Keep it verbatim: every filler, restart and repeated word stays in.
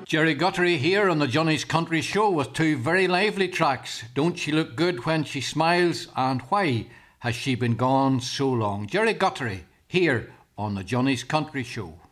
Jerry Guttery here on the Johnny's Country Show with two very lively tracks. Don't She Look Good When She Smiles and Why Has She Been Gone So Long? Jerry Guttery here on the Johnny's Country Show.